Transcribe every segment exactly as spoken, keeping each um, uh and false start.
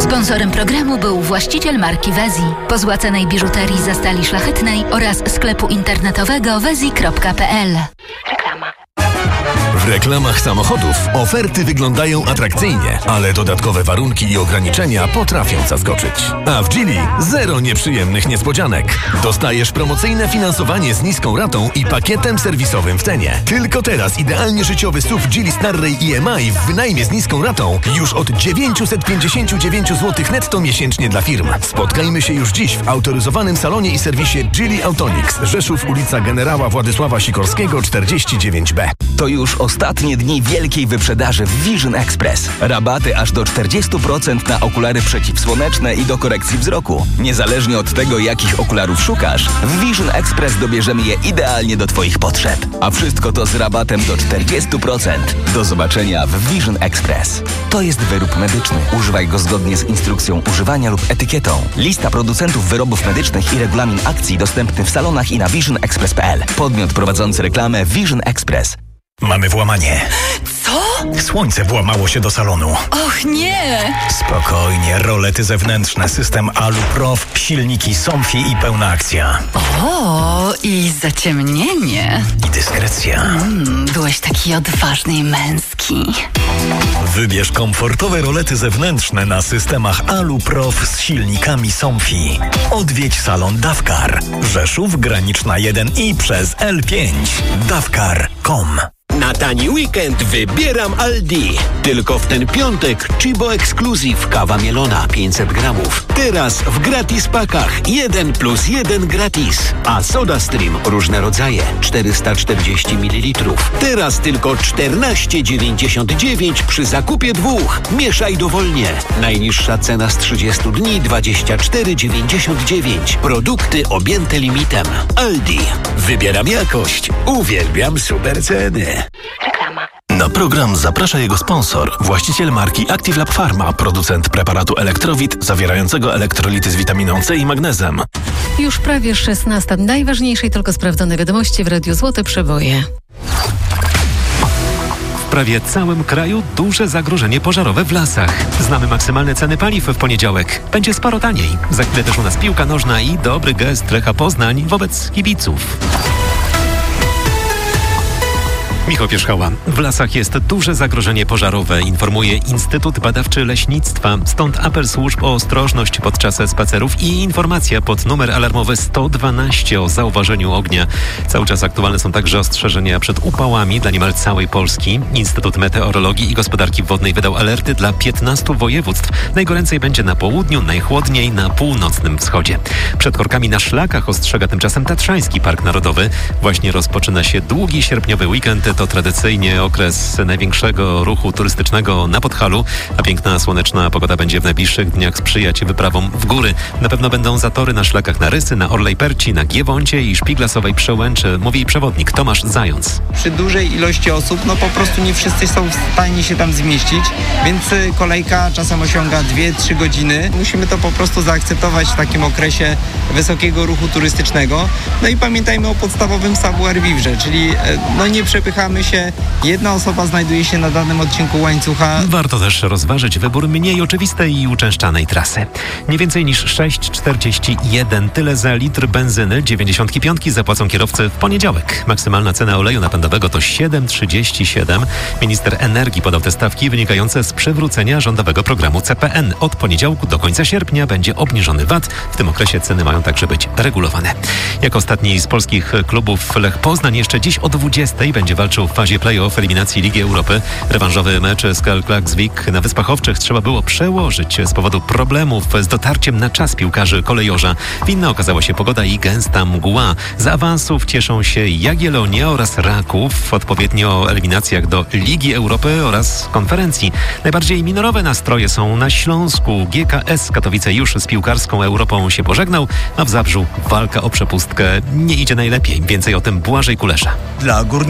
Sponsorem programu był właściciel marki Wezi, pozłacanej biżuterii ze stali szlachetnej oraz sklepu internetowego wezi kropka p l. Reklama. W reklamach samochodów oferty wyglądają atrakcyjnie, ale dodatkowe warunki i ograniczenia potrafią zaskoczyć. A w Geely zero nieprzyjemnych niespodzianek. Dostajesz promocyjne finansowanie z niską ratą i pakietem serwisowym w cenie. Tylko teraz idealnie życiowy S U V Geely Starray I M I w wynajmie z niską ratą już od dziewięćset pięćdziesiąt dziewięć złotych netto miesięcznie dla firm. Spotkajmy się już dziś w autoryzowanym salonie i serwisie Geely Autonix, Rzeszów, ulica Generała Władysława Sikorskiego czterdzieści dziewięć B. To już ostatnie dni wielkiej wyprzedaży w Vision Express. Rabaty aż do czterdzieści procent na okulary przeciwsłoneczne i do korekcji wzroku. Niezależnie od tego, jakich okularów szukasz, w Vision Express dobierzemy je idealnie do Twoich potrzeb. A wszystko to z rabatem do czterdzieści procent. Do zobaczenia w Vision Express. To jest wyrób medyczny. Używaj go zgodnie z instrukcją używania lub etykietą. Lista producentów wyrobów medycznych i regulamin akcji dostępny w salonach i na vision express kropka p l. Podmiot prowadzący reklamę Vision Express. Mamy włamanie. Co? Słońce włamało się do salonu. Och nie! Spokojnie, rolety zewnętrzne, system Aluprof, silniki Somfy i pełna akcja. O, i zaciemnienie. I dyskrecja. Mm, byłeś taki odważny i męski. Wybierz komfortowe rolety zewnętrzne na systemach Aluprof z silnikami Somfy. Odwiedź salon Dawkar. Rzeszów, Graniczna jeden i przez L pięć. dawkar kropka com. Na tani weekend wybieram Aldi. Tylko w ten piątek Chibo Exclusive kawa mielona pięćset gramów. Teraz w gratis pakach jeden plus jeden gratis. A Soda Stream różne rodzaje czterysta czterdzieści mililitrów. Teraz tylko czternaście dziewięćdziesiąt dziewięć przy zakupie dwóch. Mieszaj dowolnie. Najniższa cena z trzydziestu dni dwadzieścia cztery dziewięćdziesiąt dziewięć. Produkty objęte limitem. Aldi. Wybieram jakość. Uwielbiam super ceny. Reklama. Na program zaprasza jego sponsor, właściciel marki Active Lab Pharma, producent preparatu Elektrowit zawierającego elektrolity z witaminą C i magnezem. Już prawie szesnasta. Najważniejsze i tylko sprawdzone wiadomości w Radiu Złote Przeboje. W prawie całym kraju duże zagrożenie pożarowe w lasach. Znamy maksymalne ceny paliw w poniedziałek. Będzie sporo taniej. Za chwilę też u nas piłka nożna i dobry gest Lecha Poznań wobec kibiców. Michał Pierzchała. W lasach jest duże zagrożenie pożarowe, informuje Instytut Badawczy Leśnictwa. Stąd apel służb o ostrożność podczas spacerów i informacja pod numer alarmowy sto dwanaście o zauważeniu ognia. Cały czas aktualne są także ostrzeżenia przed upałami dla niemal całej Polski. Instytut Meteorologii i Gospodarki Wodnej wydał alerty dla piętnastu województw. Najgoręcej będzie na południu, najchłodniej na północnym wschodzie. Przed korkami na szlakach ostrzega tymczasem Tatrzański Park Narodowy. Właśnie rozpoczyna się długi sierpniowy weekend. To tradycyjnie okres największego ruchu turystycznego na Podhalu, a piękna, słoneczna pogoda będzie w najbliższych dniach sprzyjać wyprawom w góry. Na pewno będą zatory na szlakach na Rysy, na Orlej Perci, na Giewoncie i Szpiglasowej Przełęczy, mówi przewodnik Tomasz Zając. Przy dużej ilości osób, no po prostu nie wszyscy są w stanie się tam zmieścić, więc kolejka czasem osiąga dwie trzy godziny. Musimy to po prostu zaakceptować w takim okresie wysokiego ruchu turystycznego. No i pamiętajmy o podstawowym savoir-vivre, czyli no nie przepychamy się. Jedna osoba znajduje się na danym odcinku łańcucha. Warto też rozważyć wybór mniej oczywistej i uczęszczanej trasy. Nie więcej niż sześć czterdzieści jeden. Tyle za litr benzyny dziewięćdziesiąt pięć zapłacą kierowcy w poniedziałek. Maksymalna cena oleju napędowego to siedem trzydzieści siedem. Minister energii podał te stawki wynikające z przywrócenia rządowego programu C P N. Od poniedziałku do końca sierpnia będzie obniżony V A T. W tym okresie ceny mają także być regulowane. Jak ostatni z polskich klubów Lech Poznań jeszcze dziś o dwudziestej będzie walczył w fazie play-off eliminacji Ligi Europy. Rewanżowy mecz z Klaksvik na Wyspach Owczych trzeba było przełożyć z powodu problemów z dotarciem na czas piłkarzy kolejorza. Winna okazała się pogoda i gęsta mgła. Z awansów cieszą się Jagiellonia oraz Raków w odpowiednio eliminacjach do Ligi Europy oraz konferencji. Najbardziej minorowe nastroje są na Śląsku. G K S Katowice już z piłkarską Europą się pożegnał, a w Zabrzu walka o przepustkę nie idzie najlepiej. Więcej o tym Błażej Kulesza. Dla Górnika to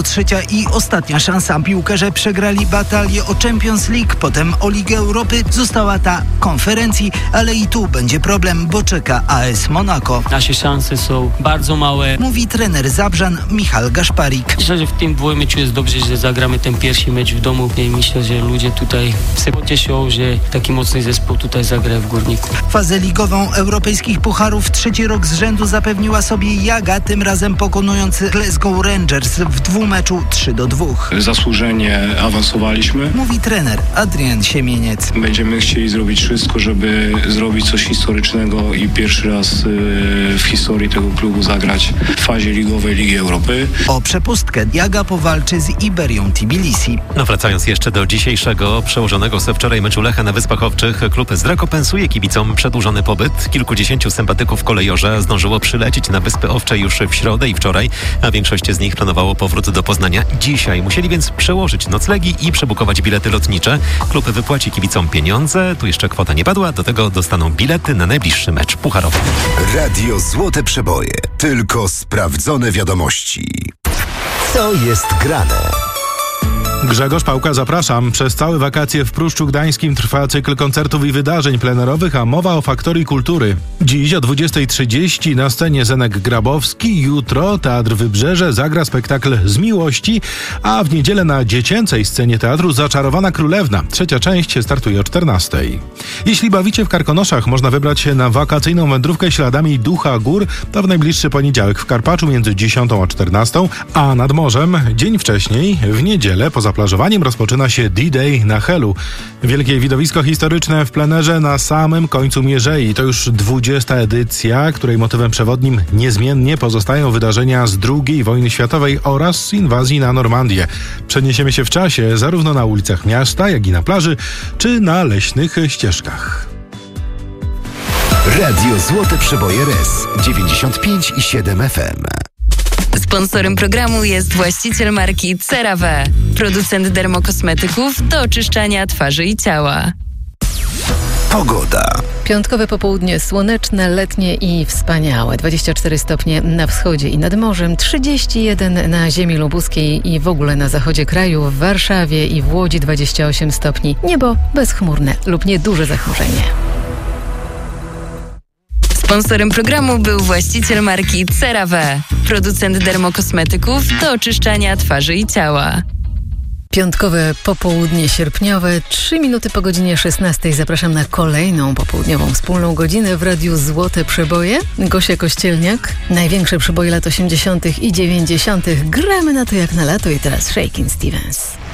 trzecia i ostatnia szansa. Piłkarze przegrali batalię o Champions League, potem o Ligę Europy. Została ta konferencji, ale i tu będzie problem, bo czeka A S Monaco. Nasze szanse są bardzo małe. Mówi trener Zabrzan Michal Gaszparik. Myślę, że w tym dwójmeczu jest dobrze, że zagramy ten pierwszy mecz w domu i myślę, że ludzie tutaj się pocieszą, że taki mocny zespół tutaj zagra w Górniku. Fazę ligową europejskich pucharów trzeci rok z rzędu zapewniła sobie Jaga, tym razem pokonując Glasgow Rangers w dwumeczu trzy do dwóch. Zasłużenie awansowaliśmy. Mówi trener Adrian Siemieniec. Będziemy chcieli zrobić wszystko, żeby zrobić coś historycznego i pierwszy raz w historii tego klubu zagrać w fazie ligowej Ligi Europy. O przepustkę Jaga powalczy z Iberią Tbilisi. No wracając jeszcze do dzisiejszego przełożonego se wczoraj meczu Lecha na Wyspach Owczych, klub zrekompensuje kibicom przedłużony pobyt. Kilkudziesięciu sympatyków kolejorza zdążyło przylecieć na Wyspy Owcze już w środę i wczoraj, a większość z nich planowało powrót do Poznania dzisiaj. Musieli więc przełożyć noclegi i przebukować bilety lotnicze. Klub wypłaci kibicom pieniądze, tu jeszcze kwota nie padła, do tego dostaną bilety na najbliższy mecz pucharowy. Radio Złote Przeboje. Tylko sprawdzone wiadomości. Co jest grane? Grzegorz Pałka, zapraszam. Przez całe wakacje w Pruszczu Gdańskim trwa cykl koncertów i wydarzeń plenerowych, a mowa o Faktorii Kultury. Dziś o dwudziestej trzydzieści na scenie Zenek Grabowski, jutro Teatr Wybrzeże zagra spektakl Z miłości, a w niedzielę na dziecięcej scenie teatru Zaczarowana Królewna. Trzecia część startuje o czternastej. Jeśli bawicie w Karkonoszach, można wybrać się na wakacyjną wędrówkę śladami Ducha Gór. To w najbliższy poniedziałek w Karpaczu między dziesiątą a czternastą, a nad morzem dzień wcześniej, w niedzielę poza plażowaniem rozpoczyna się D-Day na Helu. Wielkie widowisko historyczne w plenerze na samym końcu Mierzei. To już dwudziesta edycja, której motywem przewodnim niezmiennie pozostają wydarzenia z drugiej wojny światowej oraz inwazji na Normandię. Przeniesiemy się w czasie zarówno na ulicach miasta, jak i na plaży, czy na leśnych ścieżkach. Radio Złote Przeboje R E S dziewięćdziesiąt pięć i siedem F M. Sponsorem programu jest właściciel marki CeraVe, producent dermokosmetyków do oczyszczania twarzy i ciała. Pogoda. Piątkowe popołudnie słoneczne, letnie i wspaniałe. dwadzieścia cztery stopnie na wschodzie i nad morzem, trzydzieści jeden na ziemi lubuskiej i w ogóle na zachodzie kraju, w Warszawie i w Łodzi dwadzieścia osiem stopni. Niebo bezchmurne lub nieduże zachmurzenie. Sponsorem programu był właściciel marki CeraVe, producent dermokosmetyków do oczyszczania twarzy i ciała. Piątkowe popołudnie sierpniowe, trzy minuty po godzinie szesnastej. Zapraszam na kolejną popołudniową wspólną godzinę w Radiu Złote Przeboje. Gosia Kościelniak. Największe przeboje lat osiemdziesiątych i dziewięćdziesiątych. Gramy na to jak na lato i teraz Shakin' Stevens.